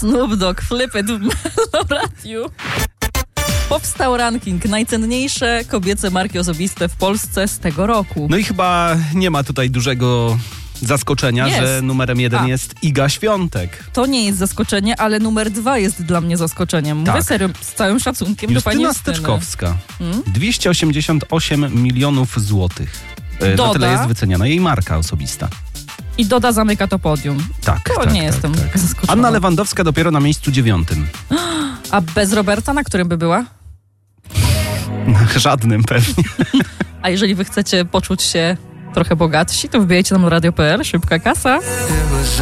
Snoop Dogg, Flip It w Meloradiu. Powstał ranking najcenniejsze kobiece marki osobiste w Polsce z tego roku. No i chyba nie ma tutaj dużego zaskoczenia, że numerem 1 jest Iga Świątek. To nie jest zaskoczenie, ale numer 2 jest dla mnie zaskoczeniem. Mówię serio, z całym szacunkiem do pani Justyny. Steczkowska. 288 milionów złotych. Na tyle jest wyceniana jej marka osobista. I Doda zamyka to podium. To nie jestem zaskoczona. Anna Lewandowska dopiero na miejscu 9. A bez Roberta na którym by była? Żadnym pewnie. A jeżeli wy chcecie poczuć się trochę bogatsi, to wbijajcie nam na radio.pl, szybka kasa.